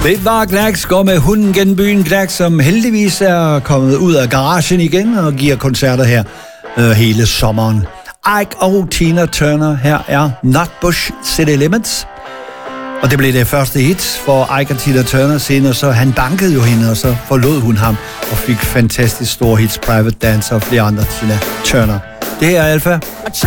Det var Glax går med hunden gennem byen. Glax, som heldigvis er kommet ud af garagen igen og giver koncerter her hele sommeren. Ike og Tina Turner, her er Nutbush City Limits. Og det blev det første hit for Ike og Tina Turner. Senere så han bankede jo hende, og så forlod hun ham og fik fantastisk store hits, Private Dancer og flere andre Tina Turner. Det her er Alfa.